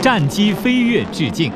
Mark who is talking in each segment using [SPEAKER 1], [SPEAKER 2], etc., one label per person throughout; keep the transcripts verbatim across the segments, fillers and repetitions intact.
[SPEAKER 1] 战机飞跃致敬。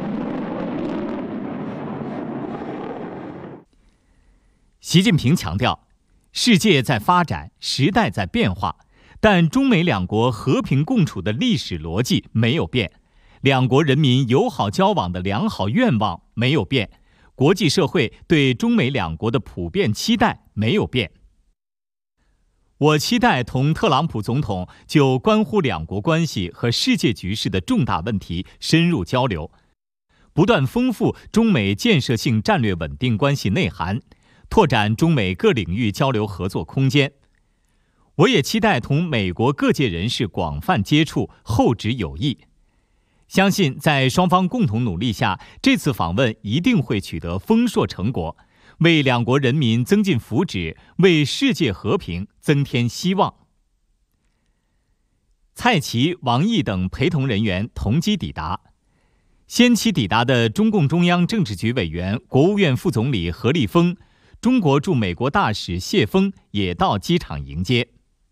[SPEAKER 1] 习近平强调，世界在发展，时代在变化，但中美两国和平共处的历史逻辑没有变，两国人民友好交往的良好愿望没有变，国际社会对中美两国的普遍期待没有变。我期待同特朗普总统就关乎两国关系和世界局势的重大问题深入交流，不断丰富中美建设性战略稳定关系内涵，拓展中美各领域交流合作空间。我也期待同美国各界人士广泛接触，厚植友谊。相信在双方共同努力下，这次访问一定会取得丰硕成果，为两国人民增进福祉，为世界和平增添希望。蔡奇、王毅等陪同人员同机抵达。先期抵达的中共中央政治局委员、国务院副总理何立峰、中国驻美国大使谢锋也到机场迎接。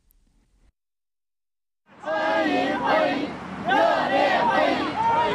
[SPEAKER 2] 欢迎欢迎，热烈欢迎！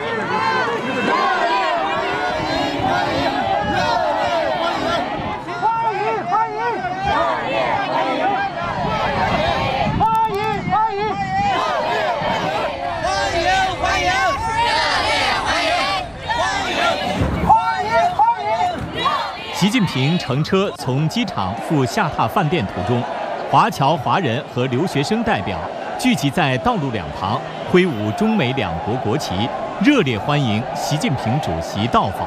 [SPEAKER 1] 习近平乘车从机场赴下榻饭店途中，华侨华人和留学生代表聚集在道路两旁，挥舞中美两国国旗，热烈欢迎习近平主席到访。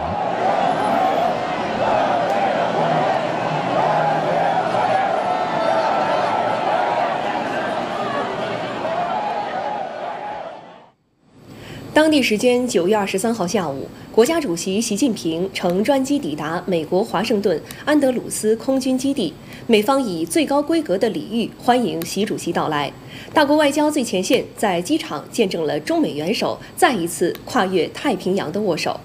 [SPEAKER 3] 当地时间九月二十三号下午，国家主席习近平乘专机抵达美国华盛顿安德鲁斯空军基地，美方以最高规格的礼遇欢迎习主席到来。大国外交最前线在机场见证了中美元首再一次跨越太平洋的握手。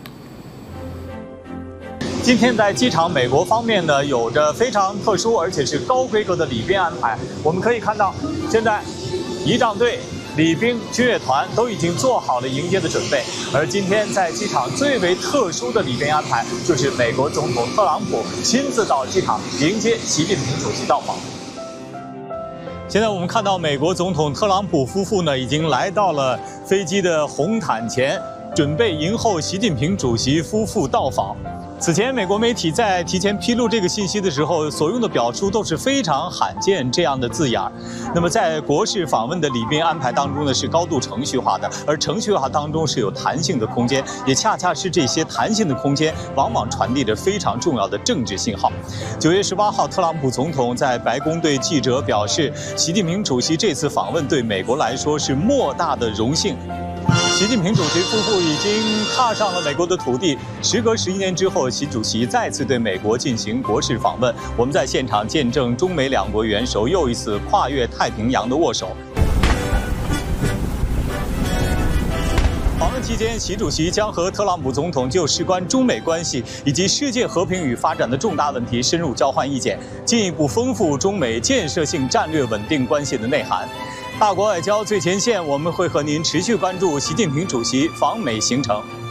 [SPEAKER 1] 今天在机场，美国方面呢有着非常特殊而且是高规格的礼宾安排。我们可以看到，现在仪仗队、礼宾、军乐团都已经做好了迎接的准备，而今天在机场最为特殊的礼宾安排，就是美国总统特朗普亲自到机场迎接习近平主席到访。现在我们看到，美国总统特朗普夫妇呢已经来到了飞机的红毯前，准备迎候习近平主席夫妇到访。此前，美国媒体在提前披露这个信息的时候，所用的表述都是非常罕见这样的字眼。那么，在国事访问的礼宾安排当中呢，是高度程序化的，而程序化当中是有弹性的空间，也恰恰是这些弹性的空间，往往传递着非常重要的政治信号。九月十八号，特朗普总统在白宫对记者表示，习近平主席这次访问对美国来说是莫大的荣幸。习近平主席夫妇已经踏上了美国的土地。时隔十一年之后，习主席再次对美国进行国事访问。我们在现场见证中美两国元首又一次跨越太平洋的握手。访问期间，习主席将和特朗普总统就事关中美关系以及世界和平与发展的重大问题深入交换意见，进一步丰富中美建设性战略稳定关系的内涵。大国外交最前线，我们会和您持续关注习近平主席访美行程。